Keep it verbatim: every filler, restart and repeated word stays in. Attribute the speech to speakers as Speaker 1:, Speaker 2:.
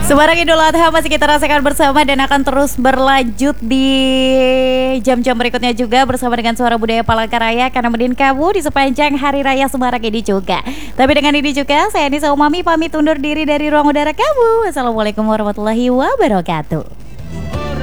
Speaker 1: Semarang Idul Adha masih kita rasakan bersama dan akan terus berlanjut di jam-jam berikutnya juga bersama dengan Suara Budaya Palangkaraya karena nemenin kamu di sepanjang Hari Raya Semarang ini juga. Tapi dengan ini juga saya Nisa Umami pamit undur diri dari ruang udara kamu. Wassalamualaikum warahmatullahi wabarakatuh.